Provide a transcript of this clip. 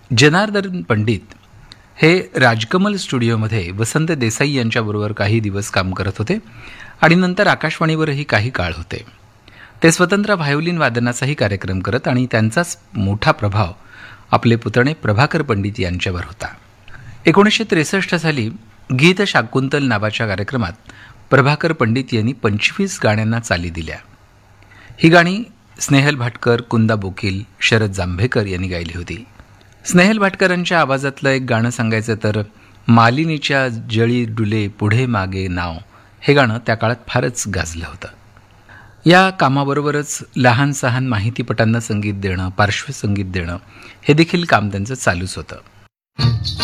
जनार्दन पंडित हे राजकमल स्टुडिओमध्ये वसंत देसाई यांच्याबरोबर काही दिवस काम करत होते आणि नंतर आकाशवाणीवरही काही काळ होते. ते स्वतंत्र व्हायोलिन वादनाचाही कार्यक्रम करत आणि त्यांचाच मोठा प्रभाव आपले पुतणे प्रभाकर पंडित यांच्यावर होता. 1963 साली गीत शाकुंतल नावाच्या कार्यक्रमात प्रभाकर पंडित यांनी 25 गाण्यांना चाली दिल्या. ही गाणी स्नेहल भाटकर, कुंदा बोकील, शरद जांभेकर यांनी गायली होती. स्नेहल भाटकरांच्या आवाजातलं एक गाणं सांगायचं तर मालिनीच्या जळी डुले पुढे मागे नाव हे गाणं त्या काळात फारच गाजलं होतं. या कामाबरोबरच लहान सहान माहितीपटांना संगीत देणं, पार्श्वसंगीत देणं हे देखील काम त्यांचं चालूच होतं.